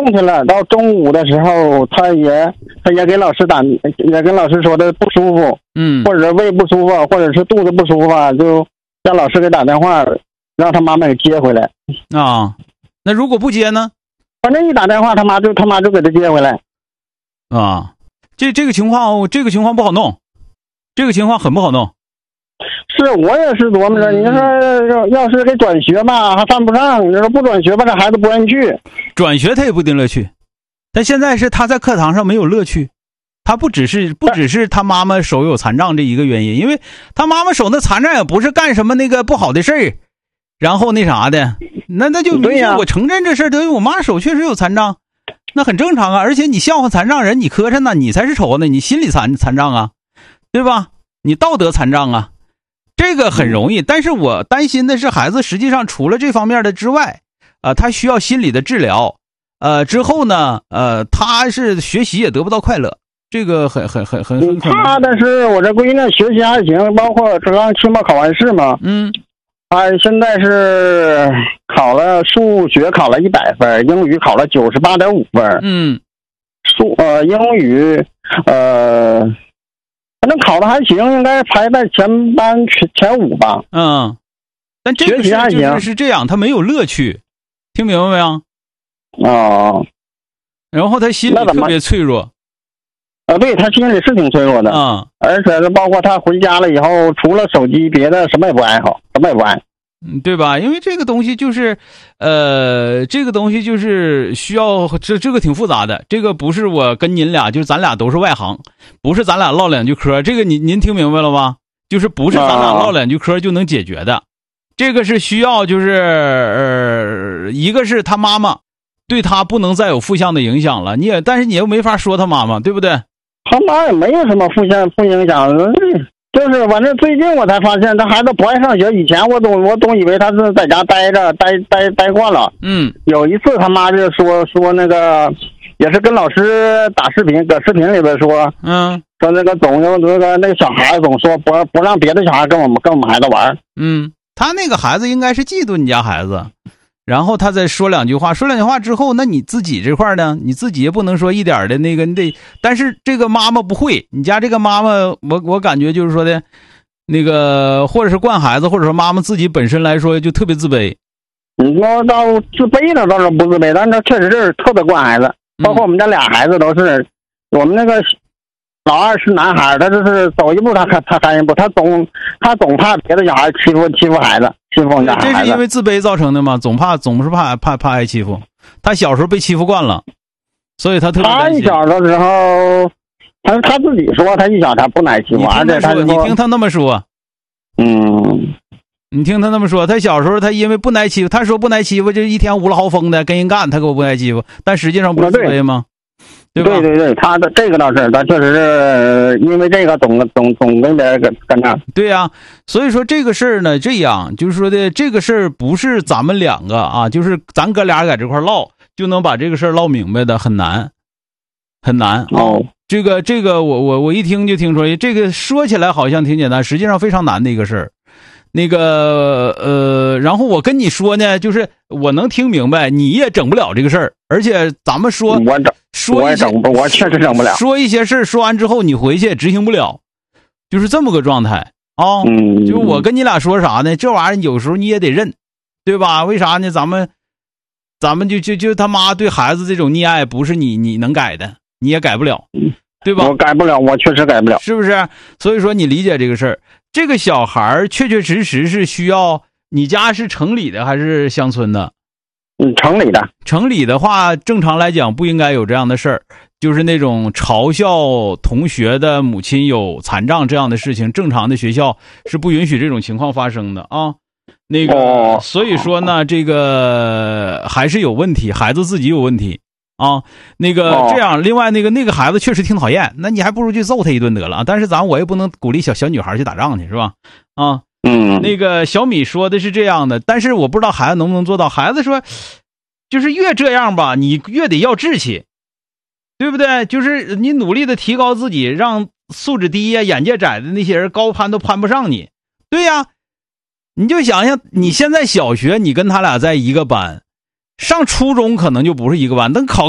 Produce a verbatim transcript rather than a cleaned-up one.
动去了。到中午的时候，他也他也给老师打，也跟老师说的不舒服， 嗯， 或者是胃不舒服，或者是肚子不舒服啊，就让老师给打电话，让他妈妈给接回来。 啊，那如果不接呢？ 反正一打电话，他妈就他妈就给他接回来。 啊，这这个情况，这个情况不好弄，这个情况很不好弄。 是我也是琢磨着，你说要是给转学吧，还犯不上；你说不转学吧，这孩子不愿意去。 转学他也不一定乐趣，但现在是他在课堂上没有乐趣，他不只是不只是他妈妈手有残障这一个原因，因为他妈妈手那残障也不是干什么那个不好的事儿，然后那啥的，那那就对呀， 我承认这事儿，等于我妈手确实有残障，那很正常啊。而且你笑话残障人，你磕碜呢，你才是丑呢，你心理残残障啊，对吧？你道德残障啊。这个很容易，但是我担心的是孩子实际上除了这方面的之外，呃，他需要心理的治疗，呃，之后呢，呃，他是学习也得不到快乐，这个很很很很很可能。 他但是我这闺女学习还行，包括这刚期末考完试嘛， 嗯， 他现在是考了数学考了一百分，英语考了九十八点五分， 嗯， 数呃英语呃。反正考的还行，应该排在前班前前五吧。 嗯，但这个是就是是这样，他没有乐趣，听明白没有？ 哦。 然后他心理特别脆弱。 啊，对，他心理是挺脆弱的。 啊、嗯， 而且是包括他回家了以后，除了手机，别的什么也不爱好，什么也不爱。 嗯，对吧？因为这个东西就是，呃，这个东西就是需要这这个挺复杂的。这个不是我跟您俩，就是咱俩都是外行，不是咱俩唠两句嗑。这个您您听明白了吗？就是不是咱俩唠两句嗑就能解决的。啊、这个是需要就是呃，一个是他妈妈对他不能再有负向的影响了，你也但是你又没法说他妈妈，对不对？ 他妈也没有什么负向负影响。就是反正最近我才发现，他孩子不爱上学。以前我总我总以为他是在家待着，待待待惯了。 嗯， 有一次他妈就说说那个，也是跟老师打视频，搁视频里边说， 嗯， 说那个总有那个那个小孩总说不不让别的小孩跟我们跟我们孩子玩。 嗯，他那个孩子应该是嫉妒你家孩子，然后他再说两句话，说两句话之后，那你自己这块呢，你自己也不能说一点的那个，你得，但是这个妈妈不会，你家这个妈妈，我我感觉就是说的，那个或者是惯孩子，或者说妈妈自己本身来说就特别自卑。 你说到自卑呢，倒是不自卑，但是确实是特别惯孩子，包括我们家俩孩子都是，我们那个老二是男孩，他就是走一步他他看一步，他总他总怕别的小孩欺负欺负孩子。欺负我们家孩子， 这是因为自卑造成的吗？总怕总是怕怕怕挨欺负。他小时候被欺负惯了，所以他特别担心。 他一小的时候，他他自己说他一小他不挨欺负，而且他你听他那么说， 嗯， 你听他那么说，他小时候他因为不挨欺负，他说不挨欺负就一天无了豪风的跟人干，他可不挨欺负，但实际上不是自卑吗？对吧？ 对对对，他的这个倒是，他确实是因为这个总总总跟别人跟跟他。 对呀、啊，所以说这个事儿呢，这样就是说的，这个事儿不是咱们两个啊，就是咱哥俩在这块唠就能把这个事儿唠明白的，很难，很难哦。 这个这个我我我一听就听说，这个说起来好像挺简单，实际上非常难的一个事儿。那个呃，然后我跟你说呢，就是我能听明白，你也整不了这个事儿，而且咱们说， 我整， 说我也整不，我确实整不了。 说一些事儿，说完之后你回去也执行不了，就是这么个状态啊。 嗯， 就我跟你俩说啥呢？这玩意儿有时候你也得认，对吧？为啥呢？咱们咱们就就就他妈对孩子这种溺爱，不是你你能改的，你也改不了，对吧？ 我改不了，我确实改不了， 是不是？所以说你理解这个事儿。这个小孩确确实实是需要，你家是城里的还是乡村的？ 嗯，城里的。 城里的话，正常来讲不应该有这样的事儿，就是那种嘲笑同学的母亲有残障这样的事情，正常的学校是不允许这种情况发生的啊。那个， 哦、 所以说呢，这个还是有问题，孩子自己有问题。啊，那个这样，另外那个那个孩子确实挺讨厌，那你还不如去揍他一顿得了。但是咱我也不能鼓励小小女孩去打仗去，是吧？啊， 嗯， 那个小米说的是这样的，但是我不知道孩子能不能做到。孩子说，就是越这样吧，你越得要志气，对不对？就是你努力的提高自己，让素质低呀、眼界窄的那些人高攀都攀不上你。对呀，你就想想，你现在小学你跟他俩在一个班。上初中可能就不是一个班，等考